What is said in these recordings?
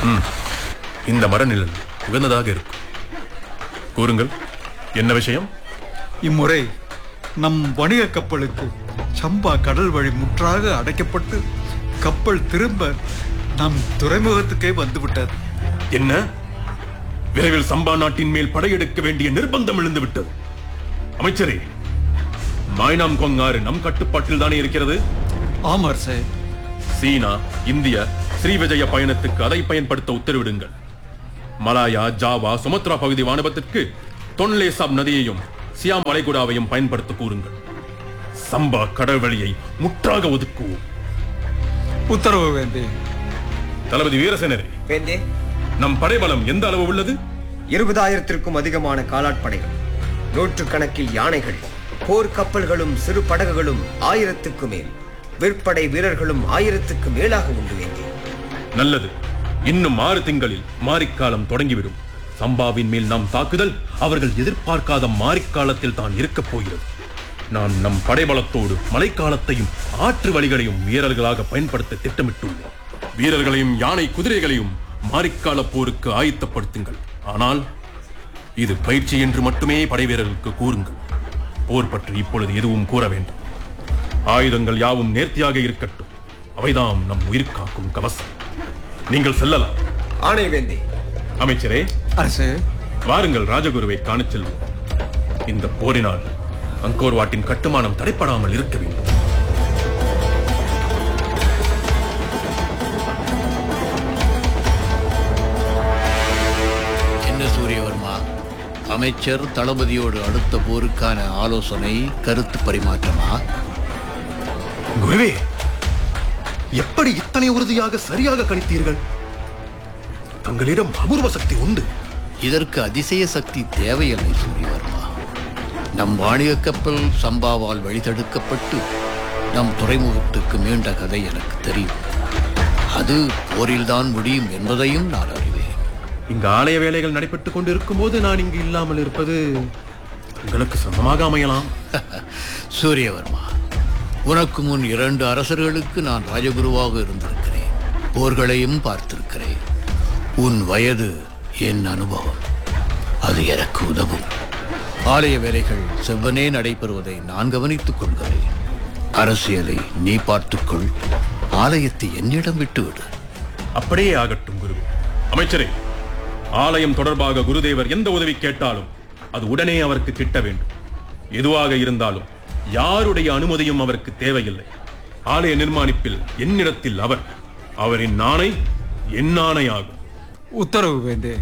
இந்த மரநிழல் உகந்ததாக இருக்கும். கூறுங்கள், என்ன விஷயம்? இம்முறை நம் வணிக கப்பலுக்கு சம்பா கடல் வழி முற்றாக அடைக்கப்பட்டு கப்பல் திரும்ப நம் துறைமுகத்துக்கே வந்துவிட்டது. என்ன? விரைவில் சம்பா நாட்டின் மேல் படையெடுக்க வேண்டிய நிர்பந்தம் எழுந்துவிட்டது. அமைச்சரே, மாய்னாம் கொங்காறு நம் கட்டுப்பாட்டில் தானே இருக்கிறது? ஆமார் சார். சீனா, இந்திய, ஸ்ரீவிஜய பயணத்துக்கு அதை பயன்படுத்த உத்தரவிடுங்கள். மலாயா, ஜாவா, சுமத்ரா பகுதி வாணிபத்திற்கு தொன்லே சாப் நதியையும் சியாம் வளைகுடாவையும் பயன்படுத்த கூறுங்கள். சம்பா கடல் வழியை முற்றாக ஒதுக்குவோம். உத்தரவு வேந்தே. தளபதி வீரசேனரே, வேந்தே, நம் படைபலம் எந்த அளவு உள்ளது? 20,000-க்கும் அதிகமான காலாட்படைகள், நூற்றுக்கணக்கில் யானைகள், போர் கப்பல்களும் சிறு படகுகளும் 1000-க்கு மேல், விற்படை வீரர்களும் 1000-க்கு மேலாக உண்டு. வேந்தே, நல்லது. இன்னும் 6 திங்களில் மாரிக்காலம் தொடங்கிவிடும். சம்பாவின் மேல் நாம் தாக்குதல் அவர்கள் எதிர்பார்க்காத மாரிக்காலத்தில் தான் இருக்கப் போகிறது. நான் நம் படைபலத்தோடு மழைக்காலத்தையும் ஆற்று வழிகளையும் வீரர்களாக பயன்படுத்த திட்டமிட்டுள்ளேன். வீரர்களையும் யானை குதிரைகளையும் மாரிக்கால போருக்கு ஆயத்தப்படுத்துங்கள். ஆனால் இது பயிற்சி என்று மட்டுமே படை வீரர்களுக்கு கூறுங்கள். போர் பற்றி இப்பொழுது எதுவும் கூற வேண்டாம். ஆயுதங்கள் யாவும் நேர்த்தியாக இருக்கட்டும். அவைதான் நம் உயிர் காக்கும் கவசம். நீங்கள் செல்லலாம். ஆணை வேந்தே. அமைச்சரே, அரசே, வாருங்கள், ராஜகுருவை காணச் செல்வோம். இந்த போரினால் அங்கோர் வாட்டின் கட்டுமானம் தடைப்படாமல் இருக்க வேண்டும். என்ன சூரியவர்மா, அமைச்சர் தளபதியோடு அடுத்த போருக்கான ஆலோசனை, கருத்து பரிமாற்றமா? குருவே, எப்படி இத்தனை உறுதியாக சரியாக கணித்தீர்கள்? தங்களிடம் அபூர்வ சக்தி உண்டு. இதற்கு அதிசய சக்தி தேவையில்லை சூரியவர்மா. நம் வாணிக கப்பல் சம்பாவால் வழிதடுக்கப்பட்டு நம் துறைமுகத்துக்கு மீண்ட கதை எனக்கு தெரியும். அது போரில்தான் முடியும் என்பதையும் நான் அறிவேன். இங்கு ஆலய வேலைகள் நடைபெற்றுக் கொண்டு இருக்கும் போது நான் இங்கு இல்லாமல் இருப்பது உங்களுக்கு சிரமமாக அமையலாம். சூரியவர்மா, உனக்கு முன் 2 அரசர்களுக்கு நான் ராஜகுருவாக இருந்திருக்கிறேன். போர்களையும் பார்த்திருக்கிறேன். உன் வயது என் அனுபவம், அது எனக்கு உதவும். ஆலய வேலைகள் செவ்வனே நடைபெறுவதை நான் கவனித்துக் கொள்கிறேன். அரசியலை நீ பார்த்துக்கொள். ஆலயத்தை என்னிடம் விட்டுவிடு. அப்படியே ஆகட்டும் குருவே. அமைச்சரே, ஆலயம் தொடர்பாக குருதேவர் எந்த உதவி கேட்டாலும் அது உடனே அவருக்கு கிட்ட வேண்டும். எதுவாக இருந்தாலும் யாருடைய அனுமதியும் அவருக்கு தேவையில்லை. ஆலய நிர்மாணிப்பில் என்னிடத்தில் அவரின் ஆணை என் ஆணையாகும். உத்தரவு வேந்தே.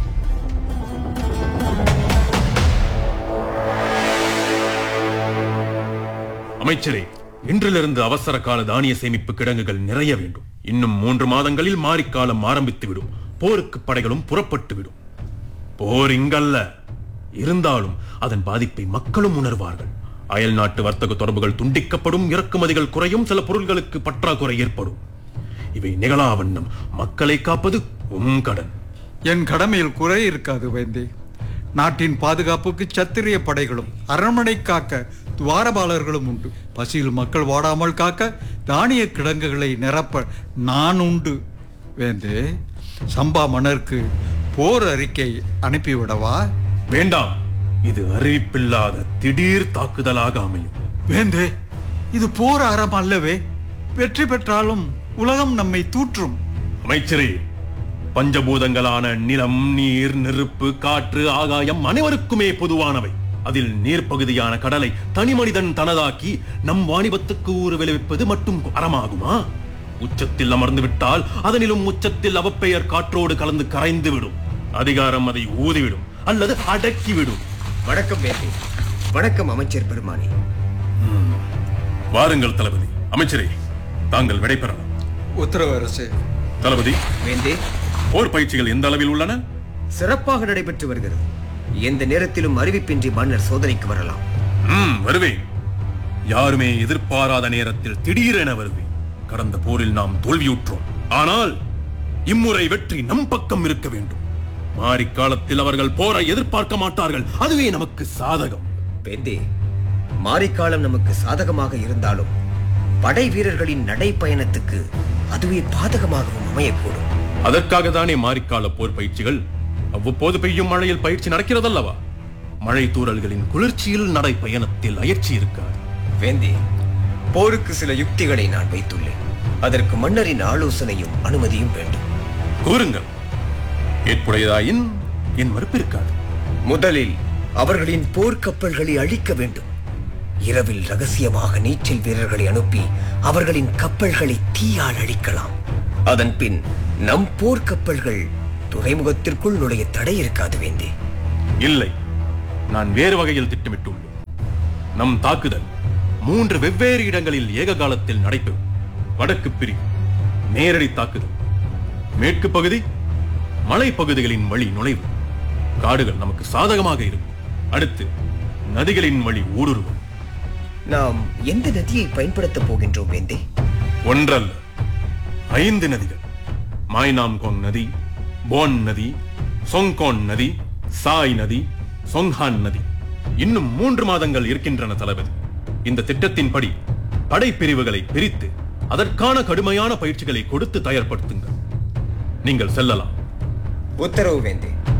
அமைச்சரே, இன்றிலிருந்து அவசர கால தானிய சேமிப்பு கிடங்குகள் நிறைய வேண்டும். இன்னும் 3 மாதங்களில் மாரிக்காலம் ஆரம்பித்துவிடும். போருக்கு படைகளும் புறப்பட்டுவிடும். போர் இங்கல்ல. இருந்தாலும் அதன் பாதிப்பை மக்களும் உணர்வார்கள். அயல் நாட்டு வர்த்தக தொடர்புகள் துண்டிக்கப்படும். இறக்குமதிகள் குறையும். சில பொருட்களுக்கு பற்றாக்குறை ஏற்படும். இவை நிகழா வண்ணம் மக்களை காப்பது உம் கடன். என் கடமையில் குறை இருக்காது வேந்தே. நாட்டின் பாதுகாப்புக்கு சத்திரிய படைகளும் அரண்மனை காக்க துவாரபாலர்களும் உண்டு. பசியில் மக்கள் வாடாமல் காக்க தானிய கிடங்குகளை நிரப்ப நான் உண்டு. வேந்தே, சம்பா மன்னருக்கு போர் அறிக்கை அனுப்பிவிடவா? வேண்டாம். இது அறிவிப்பில்லாத திடீர் தாக்குதலாக அமையும். வேந்தே, இது போர் அறம் அல்லவே. வெற்றி பெற்றாலும் உலகம் நம்மை தூற்றும். அமைச்சரே, பஞ்சபூதங்களான நிலம், நீர், நெருப்பு, காற்று, ஆகாயம் அனைவருக்குமே பொதுவானவை. அதில் நீர் பகுதியான கடலை தனி மனிதன் தனதாக்கி நம் வாணிபத்துக்கு ஊறு விளைவிப்பது மட்டும் அறமாகுமா? உச்சத்தில் அமர்ந்து விட்டால் அதனிலும் உச்சத்தில் அவப்பெயர் காற்றோடு கலந்து கரைந்து விடும். அதிகாரம் அதை ஊதிவிடும் அல்லது அடக்கிவிடும். வணக்கம் வேந்தே. வணக்கம் அமைச்சர் பெருமானே. வாருங்கள் தளபதி. அமைச்சரே, தாங்கள் விடைபெறலாம். உத்தரவு அரசே. தளபதி, வேந்தே, போர் பயிற்சிகள் எந்த அளவில் உள்ளன? சிறப்பாக நடைபெற்று வருகிறது. எந்த நேரத்திலும் அறிவிப்பின்றி மன்னர் சோதனைக்கு வரலாம். வருவேன். யாருமே எதிர்பாராத நேரத்தில் திடீரென வருவேன். கடந்த போரில் நாம் தோல்வியுற்றோம். ஆனால் இம்முறை வெற்றி நம் பக்கம் இருக்க வேண்டும். மாரிக்காலத்தில் அவர்கள் போரை எதிர்பார்க்க மாட்டார்கள். அதுவே நமக்கு சாதகம். வேந்தே, மாரிக்காலம் நமக்கு சாதகமாக இருந்தாலும் படை வீரர்களின் நடைப்பயணத்துக்கு அதுவே பாதகமாகவும் அமையக்கூடும். அதற்காக தானே மாரிக்கால போர் பயிற்சிகள். அவ்வப்போது பெய்யும் மழையில் பயிற்சி நடக்கிறதல்லவா? மழை தூறல்களின் குளிர்ச்சியில் நடை பயணத்தில் அயற்சி இருக்காது. வேந்தே, போருக்கு சில யுக்திகளை நான் வைத்துள்ளேன். அதற்கு மன்னரின் ஆலோசனையும் அனுமதியும் வேண்டும். கூறுங்கள். ஏற்புடையதாயின் என் மறுப்பு இருக்காது. முதலில் அவர்களின் போர்க்கப்பல்களை அழிக்க வேண்டும். இரவில் ரகசியமாக நீச்சல் வீரர்களை அனுப்பி அவர்களின் கப்பல்களை தீயால் அழிக்கலாம். அதன் பின் நம் போர்க்கப்பல்கள் துறைமுகத்திற்குள் நுழைய தடை இருக்காது வேந்தே. இல்லை, நான் வேறு வகையில் திட்டமிட்டுள்ளேன். நம் தாக்குதல் 3 வெவ்வேறு இடங்களில் ஏக காலத்தில் நடைபெறும். வடக்கு பிரிவு நேரடி தாக்குதல், மேற்கு பகுதி மலைப்பகுதிகளின் வழி நுழைவு. காடுகள் நமக்கு சாதகமாக இருக்கும். அடுத்து நதிகளின் வழி ஊடுருவும். நாம் எந்த நதியை பயன்படுத்தப் போகின்றோம் வேந்தே? ஒன்றல்ல, 5 நதிகள். மாய்நாம்கோங் நதி, போன் நதி, சொங்கோன் நதி, சாய் நதி, சொங்ஹான் நதி. இன்னும் 3 மாதங்கள் இருக்கின்றன தளபதி. இந்த திட்டத்தின்படி படைப்பிரிவுகளை பிரித்து அதற்கான கடுமையான பயிற்சிகளை கொடுத்து தயார்படுத்துங்கள். நீங்கள் செல்லலாம். உத்தரவு வேந்தே.